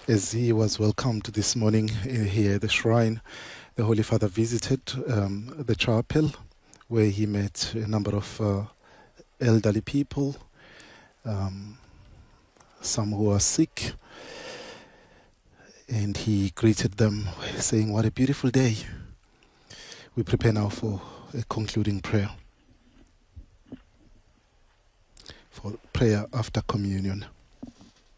As he was welcomed this morning here at the shrine, the Holy Father visited the chapel where he met a number of elderly people, some who are sick, and he greeted them saying, "What a beautiful day." We prepare now for a concluding prayer, for prayer after communion.